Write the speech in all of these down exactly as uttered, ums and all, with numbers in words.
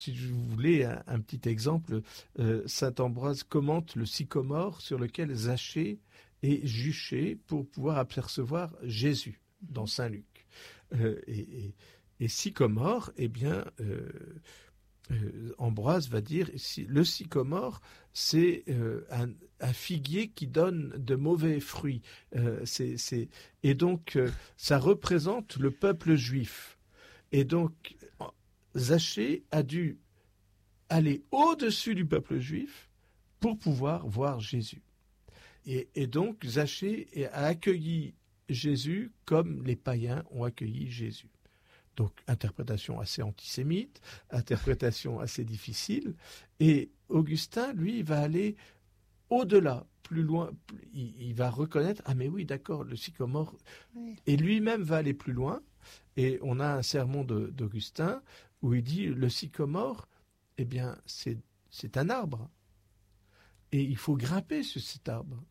Si je voulais un, un petit exemple, euh, saint Ambroise commente le sycomore sur lequel Zachée est juché pour pouvoir apercevoir Jésus dans saint Luc. Euh, et, et, et sycomore, eh bien, euh, euh, Ambroise va dire, si, le sycomore, c'est euh, un, un figuier qui donne de mauvais fruits. Euh, c'est, c'est, et donc, euh, ça représente le peuple juif. Et donc, Zachée a dû aller au-dessus du peuple juif pour pouvoir voir Jésus. Et, et donc, Zachée a accueilli Jésus comme les païens ont accueilli Jésus. Donc, interprétation assez antisémite, interprétation assez difficile. Et Augustin, lui, va aller au-delà, plus loin. Il, il va reconnaître, ah mais oui, d'accord, le sycomore. Oui. Et lui-même va aller plus loin. Et on a un sermon de, d'Augustin où il dit, le sycomore, eh bien, c'est, c'est un arbre. Et il faut grimper sur cet arbre.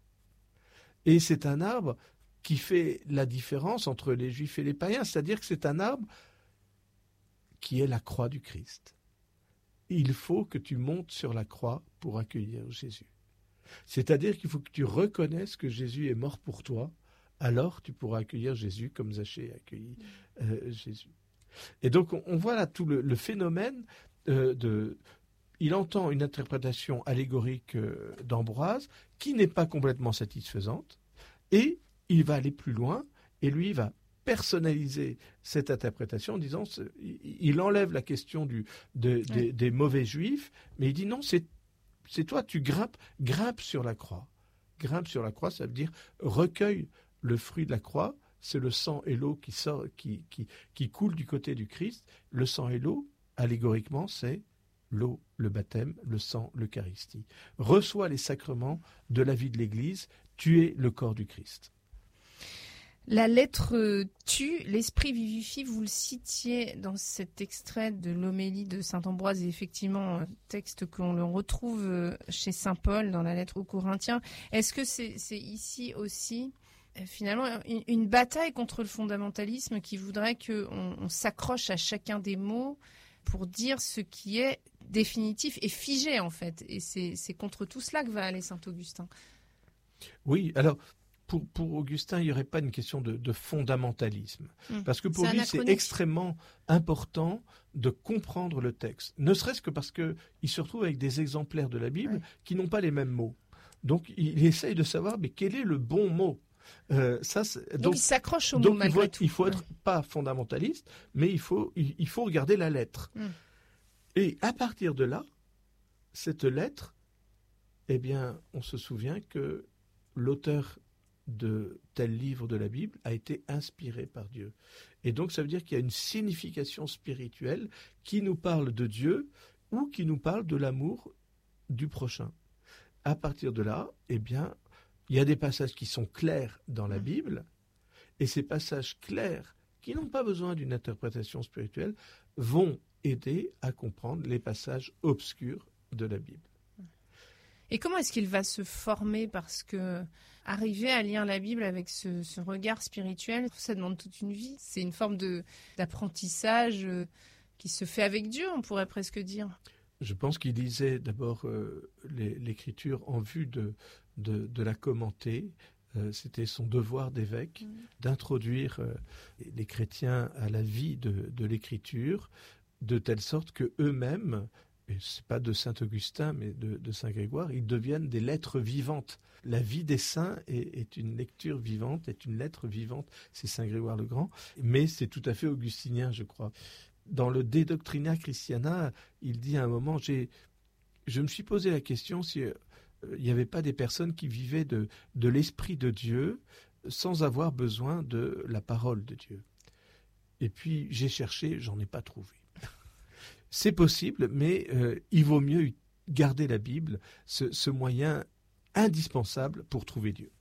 Et c'est un arbre qui fait la différence entre les Juifs et les païens. C'est-à-dire que c'est un arbre qui est la croix du Christ. Il faut que tu montes sur la croix pour accueillir Jésus. C'est-à-dire qu'il faut que tu reconnaisses que Jésus est mort pour toi, alors tu pourras accueillir Jésus comme Zachée a accueilli euh, Jésus. Et donc on, on voit là tout le, le phénomène euh, de... Il entend une interprétation allégorique euh, d'Ambroise qui n'est pas complètement satisfaisante et il va aller plus loin et lui va personnaliser cette interprétation en disant il enlève la question du, de, de, oui. des mauvais juifs, mais il dit non, c'est, c'est toi, tu grimpes, grimpe sur la croix. Grimpe sur la croix, ça veut dire recueille le fruit de la croix, c'est le sang et l'eau qui, sort, qui, qui, qui coulent du côté du Christ. Le sang et l'eau, allégoriquement, c'est l'eau, le baptême, le sang, l'Eucharistie. Reçois les sacrements de la vie de l'Église, tu es le corps du Christ. La lettre tue, l'esprit vivifie, vous le citiez dans cet extrait de l'homélie de saint Ambroise, et effectivement, un texte qu'on le retrouve chez saint Paul dans la lettre aux Corinthiens. Est-ce que c'est, c'est ici aussi, finalement, une, une bataille contre le fondamentalisme qui voudrait qu'on on s'accroche à chacun des mots pour dire ce qui est définitif et figé, en fait. Et c'est, c'est contre tout cela que va aller saint Augustin. Oui, alors... Pour, pour Augustin, il n'y aurait pas une question de, de fondamentalisme. Mmh. Parce que pour c'est lui, c'est extrêmement important de comprendre le texte. Ne serait-ce que parce qu'il se retrouve avec des exemplaires de la Bible ouais. qui n'ont pas les mêmes mots. Donc, il essaye de savoir mais quel est le bon mot. Euh, ça, c'est, donc, donc, il s'accroche au mot donc malgré il faut, tout. Il faut être ouais. pas fondamentaliste, mais il faut, il, il faut regarder la lettre. Mmh. Et à partir de là, cette lettre, eh bien, on se souvient que l'auteur de tel livre de la Bible a été inspiré par Dieu. Et donc ça veut dire qu'il y a une signification spirituelle qui nous parle de Dieu ou qui nous parle de l'amour du prochain. À partir de là, eh bien, il y a des passages qui sont clairs dans la Bible, et ces passages clairs, qui n'ont pas besoin d'une interprétation spirituelle, vont aider à comprendre les passages obscurs de la Bible. Et comment est-ce qu'il va se former? Parce que arriver à lire la Bible avec ce, ce regard spirituel, ça demande toute une vie. C'est une forme de, d'apprentissage qui se fait avec Dieu, on pourrait presque dire. Je pense qu'il lisait d'abord euh, les, l'Écriture en vue de, de, de la commenter. Euh, c'était son devoir d'évêque mmh. d'introduire euh, les chrétiens à la vie de, de l'Écriture, de telle sorte que eux-mêmes, et c'est pas de saint Augustin, mais de, de saint Grégoire, ils deviennent des lettres vivantes. La vie des saints est, est une lecture vivante, est une lettre vivante. C'est saint Grégoire le Grand, mais c'est tout à fait augustinien, je crois. Dans le De Doctrina Christiana, il dit à un moment, j'ai, je me suis posé la question si euh, il n'y avait pas des personnes qui vivaient de, de l'Esprit de Dieu sans avoir besoin de la parole de Dieu. Et puis j'ai cherché, j'en ai pas trouvé. C'est possible, mais euh, il vaut mieux garder la Bible, ce, ce moyen indispensable pour trouver Dieu.